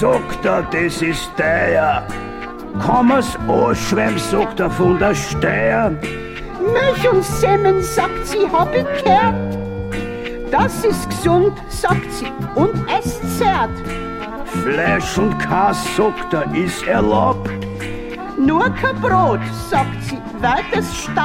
Sagt er, das ist der. Kann man's anschwemmen, sagt er von der Steier. Milch und Semmen, sagt sie, hab ich gehört. Das ist gesund, sagt sie, und esst zert. Fleisch und Käse, sagt er, ist erlaubt. Nur kein Brot, sagt sie, weil das